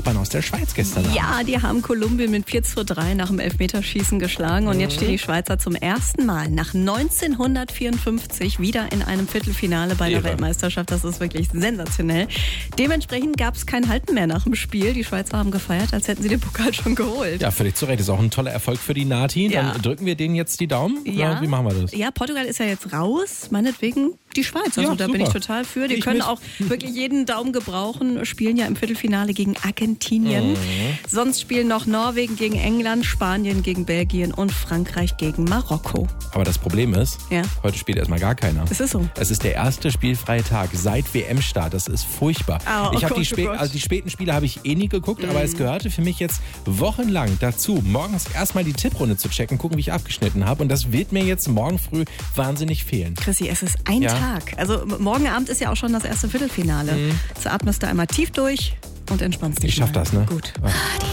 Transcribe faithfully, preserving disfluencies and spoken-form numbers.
Nachbarn aus der Schweiz gestern Abend. Ja, die haben Kolumbien mit vier zu drei nach dem Elfmeterschießen geschlagen. Und jetzt stehen die Schweizer zum ersten Mal nach neunzehnhundertvierundfünfzig wieder in einem Viertelfinale bei der Irre. Weltmeisterschaft. Das ist wirklich sensationell. Dementsprechend gab es kein Halten mehr nach dem Spiel. Die Schweizer haben gefeiert, als hätten sie den Pokal schon geholt. Ja, völlig zu Recht. Das ist auch ein toller Erfolg für die Nati. Ja. Dann drücken wir denen jetzt die Daumen? Ja. Oder wie machen wir das? Ja, Portugal ist ja jetzt raus. Meinetwegen die Schweiz. Also Ja, da super. bin ich total für. Die Ich können mit. auch wirklich jeden Daumen gebrauchen. Spielen ja im Viertelfinale gegen Argentinien. Mhm. Sonst spielen noch Norwegen gegen England, Spanien gegen Belgien und Frankreich gegen Marokko. Aber das Problem ist, Ja. heute spielt erstmal gar keiner. Es ist so. Es ist der erste spielfreie Tag seit W M-Start. Das ist furchtbar. Oh, ich oh habe die, Gott, oh spä Gott. also die späten Spiele habe ich eh nie geguckt, aber es gehörte für mich jetzt wochenlang dazu, morgens erstmal die Tipprunde zu checken, gucken, wie ich abgeschnitten habe. Und das wird mir jetzt morgen früh wahnsinnig fehlen. Chrissy, es ist ein Ja. Tag. Also m- morgen Abend ist ja auch schon das erste Viertelfinale. Jetzt atmest du einmal tief durch und entspannst dich Ich schaff mal. das, ne? Gut. Ah.